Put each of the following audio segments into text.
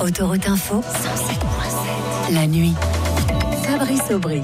Autoroute Info, 107.7. La nuit. Fabrice Aubry.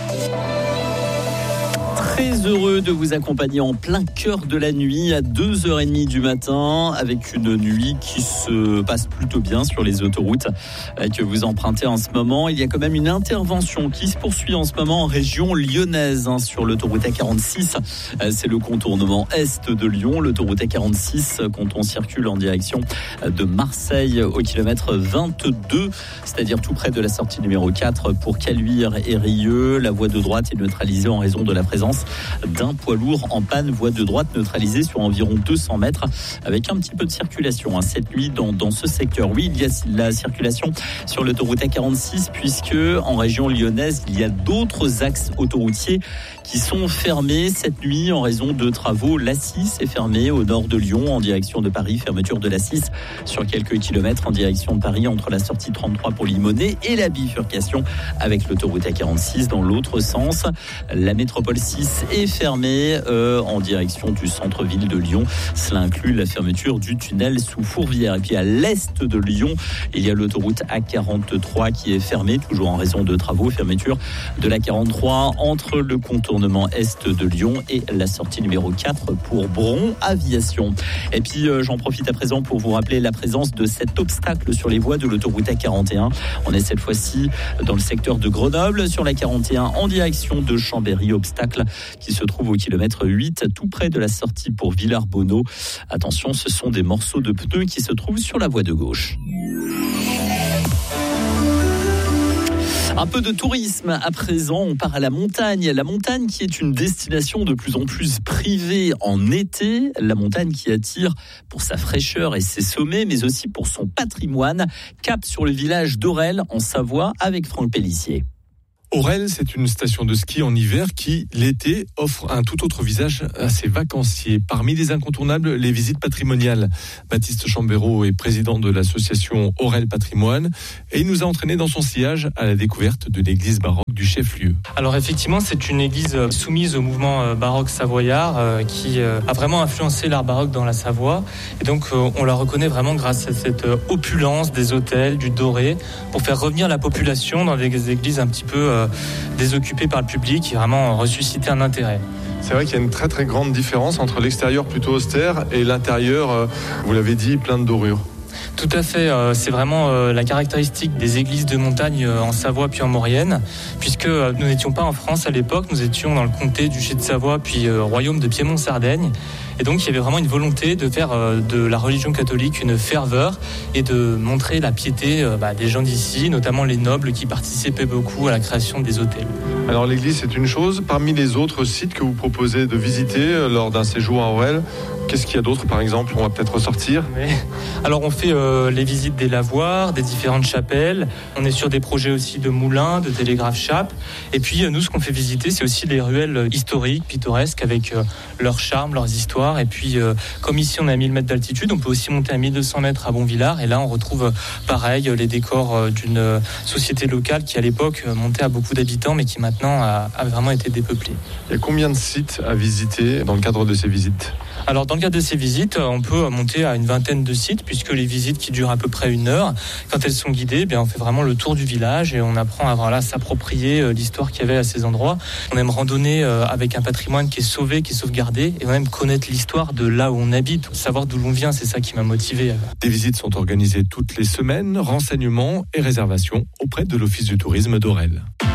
Très heureux de vous accompagner en plein cœur de la nuit à 2h30 du matin avec une nuit qui se passe plutôt bien sur les autoroutes que vous empruntez en ce moment. Il y a quand même une intervention qui se poursuit en ce moment en région lyonnaise sur l'autoroute A46. C'est le contournement est de Lyon. L'autoroute A46 quand on circule en direction de Marseille au kilomètre 22, c'est-à-dire tout près de la sortie numéro 4 pour Caluire et Rieux. La voie de droite est neutralisée en raison de la présence d'un poids lourd en panne, voie de droite neutralisée sur environ 200 mètres avec un petit peu de circulation cette nuit dans ce secteur. Oui, il y a la circulation sur l'autoroute A46 puisque en région lyonnaise, il y a d'autres axes autoroutiers qui sont fermés cette nuit en raison de travaux. L'A6 est fermée au nord de Lyon en direction de Paris, fermeture de l'A6 sur quelques kilomètres en direction de Paris entre la sortie 33 pour Limonest et la bifurcation avec l'autoroute A46 dans l'autre sens. La métropole 6 est fermée en direction du centre-ville de Lyon. Cela inclut la fermeture du tunnel sous Fourvière. Et puis à l'est de Lyon, il y a l'autoroute A43 qui est fermée, toujours en raison de travaux. Fermeture de la 43 entre le contournement est de Lyon et la sortie numéro 4 pour Bron Aviation. Et puis j'en profite à présent pour vous rappeler la présence de cet obstacle sur les voies de l'autoroute A41. On est cette fois-ci dans le secteur de Grenoble sur la 41 en direction de Chambéry. Obstacle qui se trouve au kilomètre 8 tout près de la sortie pour Villars-Bonneau. Attention, ce sont des morceaux de pneus qui se trouvent sur la voie de gauche. Un peu de tourisme à présent, on part à la montagne. La montagne qui est une destination de plus en plus privée en été. La montagne qui attire pour sa fraîcheur et ses sommets, mais aussi pour son patrimoine. Cap sur le village d'Orel en Savoie avec Franck Pellissier. Orel, c'est une station de ski en hiver qui, l'été, offre un tout autre visage à ses vacanciers. Parmi les incontournables, les visites patrimoniales. Baptiste Chambéraud est président de l'association Orel Patrimoine et il nous a entraînés dans son sillage à la découverte de l'église baroque du chef-lieu. Alors effectivement, c'est une église soumise au mouvement baroque savoyard qui a vraiment influencé l'art baroque dans la Savoie. Et donc on la reconnaît vraiment grâce à cette opulence des autels, du doré, pour faire revenir la population dans des églises un petit peu désoccupé par le public et vraiment ressusciter un intérêt. C'est vrai qu'il y a une très très grande différence entre l'extérieur plutôt austère et l'intérieur, vous l'avez dit, plein de dorures. Tout à fait, c'est vraiment la caractéristique des églises de montagne en Savoie puis en Maurienne, puisque nous n'étions pas en France à l'époque, nous étions dans le comté, duché de Savoie puis royaume de Piémont-Sardaigne. Et donc il y avait vraiment une volonté de faire de la religion catholique une ferveur et de montrer la piété des gens d'ici, notamment les nobles qui participaient beaucoup à la création des hôtels. Alors l'église c'est une chose, parmi les autres sites que vous proposez de visiter lors d'un séjour à Orel, qu'est-ce qu'il y a d'autre par exemple? On va peut-être ressortir. Alors on fait les visites des lavoirs, des différentes chapelles, on est sur des projets aussi de moulins, de télégraphes-chapes, et puis nous ce qu'on fait visiter c'est aussi les ruelles historiques, pittoresques avec leur charme, leurs histoires. Et puis, comme ici, on est à 1000 mètres d'altitude, on peut aussi monter à 1200 mètres à Bonvillars. Et là, on retrouve, pareil, les décors d'une société locale qui, à l'époque, montait à beaucoup d'habitants, mais qui maintenant a vraiment été dépeuplée. Il y a combien de sites à visiter dans le cadre de ces visites ? Alors, dans le cadre de ces visites, on peut monter à une vingtaine de sites, puisque les visites qui durent à peu près 1 heure, quand elles sont guidées, on fait vraiment le tour du village et on apprend à s'approprier l'histoire qu'il y avait à ces endroits. On aime randonner avec un patrimoine qui est sauvé, qui est sauvegardé, et on aime connaître l'histoire de là où on habite, savoir d'où l'on vient, c'est ça qui m'a motivé. Des visites sont organisées toutes les semaines, renseignements et réservations auprès de l'Office du tourisme d'Orel.